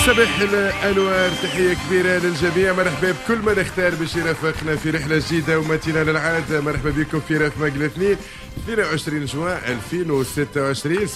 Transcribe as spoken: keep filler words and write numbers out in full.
صباح الانوار، تحيه كبيره للجميع. مرحبا بكل من اختار باش يرافقنا في رحله جديده ومتينه للعاده. مرحبا بكم في رف مقل اثنين اثنين وعشرين جوان ألفين وستة وعشرين.